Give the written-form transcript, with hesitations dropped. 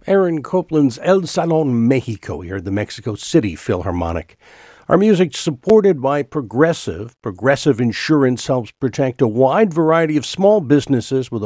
Aaron Copland's El Salon Mexico here at the Mexico City Philharmonic. Our music supported by Progressive. Progressive Insurance helps protect a wide variety of small businesses with